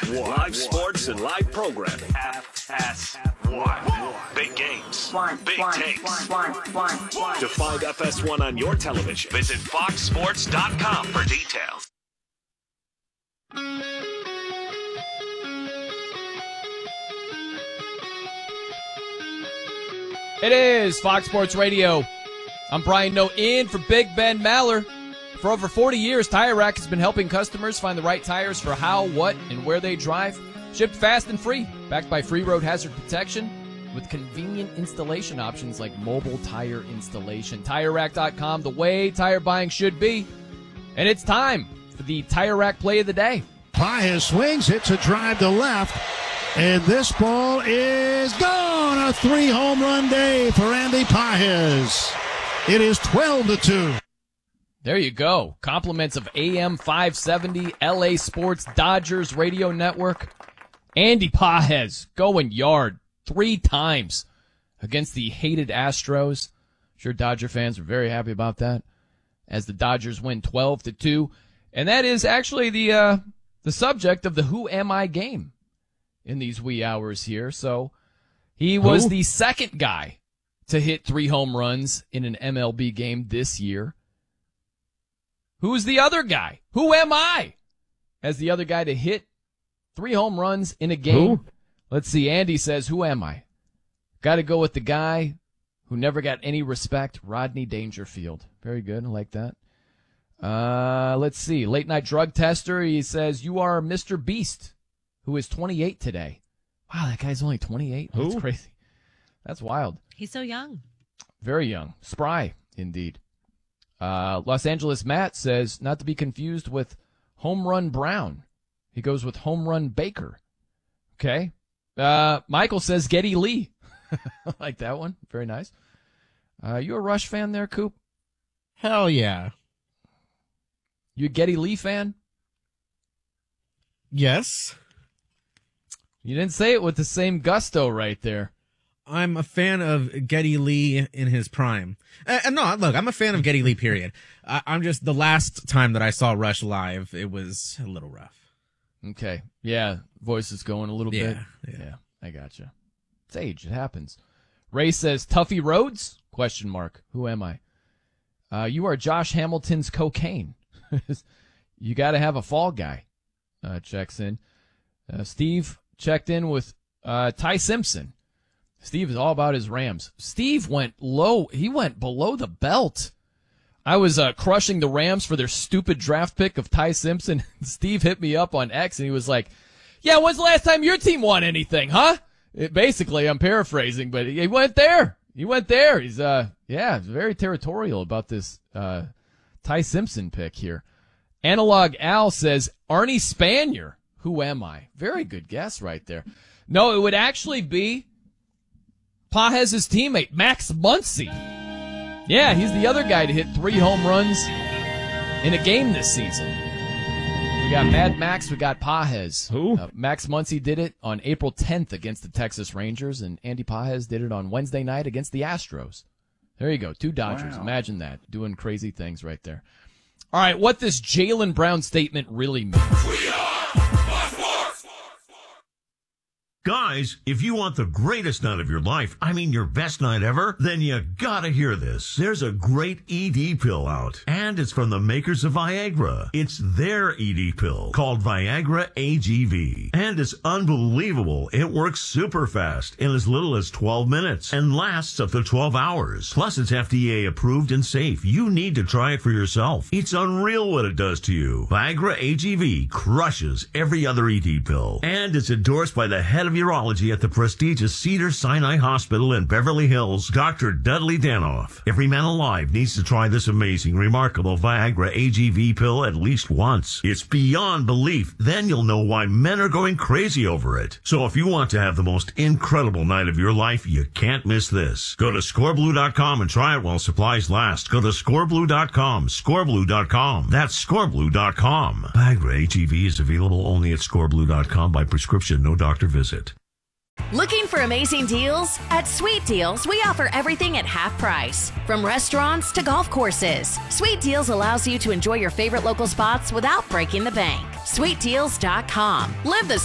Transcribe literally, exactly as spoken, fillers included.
one. Live sports and live programming. F S one. Big games. One, big one, takes. one, one, one, one. To find F S one on your television, visit fox sports dot com for details. It is Fox Sports Radio. I'm Brian Noe in for Big Ben Maller. For over forty years, Tire Rack has been helping customers find the right tires for how, what, and where they drive. Shipped fast and free, backed by free road hazard protection with convenient installation options like mobile tire installation. Tire Rack dot com, the way tire buying should be. And it's time for the Tire Rack play of the day. Pages swings, hits a drive to left. And this ball is gone. A three home run day for Andy Pages. It is twelve to two. There you go. Compliments of A M five seventy, L A Sports, Dodgers Radio Network. Andy Pages going yard three times against the hated Astros. I'm sure Dodger fans are very happy about that as the Dodgers win twelve to two. And that is actually the uh, the subject of the Who Am I game in these wee hours here. So he was Who? the second guy to hit three home runs in an M L B game this year. Who's the other guy? Who am I? As the other guy to hit three home runs in a game. Who? Let's see. Andy says, who am I? Got to go with the guy who never got any respect, Rodney Dangerfield. Very good. I like that. Uh, let's see. Late night drug tester. He says, you are Mister Beast, who is twenty-eight today. Wow, that guy's only twenty-eight. Who? That's crazy. That's wild. He's so young. Very young. Spry, indeed. Uh, Los Angeles Matt says, not to be confused with Home Run Brown. He goes with Home Run Baker. Okay. Uh, Michael says Geddy Lee. I like that one. Very nice. Uh, you a Rush fan there, Coop? Hell yeah. You a Geddy Lee fan? Yes. You didn't say it with the same gusto right there. I'm a fan of Geddy Lee in his prime. Uh, no, look, I'm a fan of Geddy Lee, period. I, I'm just, the last time that I saw Rush live, it was a little rough. Okay. Yeah. Voice is going a little Yeah, bit. yeah. Yeah. I gotcha. It's age. It happens. Ray says, Tuffy Rhodes? Question mark. Who am I? Uh, you are Josh Hamilton's cocaine. You got to have a fall guy. Uh, checks in. Uh, Steve checked in with uh, Ty Simpson. Steve is all about his Rams. Steve went low. He went below the belt. I was uh, crushing the Rams for their stupid draft pick of Ty Simpson. Steve hit me up on X, and he was like, yeah, when's the last time your team won anything, huh? It, basically, I'm paraphrasing, but he went there. He went there. He's, uh, yeah, very territorial about this uh, Ty Simpson pick here. Analog Al says, Arnie Spanier. Who am I? Very good guess right there. No, it would actually be Pages' teammate, Max Muncy. Yeah, he's the other guy to hit three home runs in a game this season. We got Mad Max, we got Pages. Who? Uh, Max Muncy did it on April tenth against the Texas Rangers, and Andy Pages did it on Wednesday night against the Astros. There you go, two Dodgers. Wow. Imagine that, doing crazy things right there. All right, what this Jaylen Brown statement really means. We are Guys, if you want the greatest night of your life, I mean your best night ever, then you gotta hear this. There's a great E D pill out, and it's from the makers of Viagra. It's their E D pill called Viagra A G V, and it's unbelievable. It works super fast in as little as twelve minutes and lasts up to twelve hours. Plus, it's F D A approved and safe. You need to try it for yourself. It's unreal what it does to you. Viagra A G V crushes every other E D pill, and it's endorsed by the head of urology at the prestigious Cedars-Sinai Hospital in Beverly Hills, Doctor Dudley Danoff. Every man alive needs to try this amazing, remarkable Viagra A G V pill at least once. It's beyond belief. Then you'll know why men are going crazy over it. So if you want to have the most incredible night of your life, you can't miss this. Go to score blue dot com and try it while supplies last. Go to score blue dot com, score blue dot com. That's score blue dot com. Viagra A G V is available only at score blue dot com by prescription, no doctor visit. Looking for amazing deals? At Sweet Deals, we offer everything at half price. From restaurants to golf courses, Sweet Deals allows you to enjoy your favorite local spots without breaking the bank. sweet deals dot com. Live the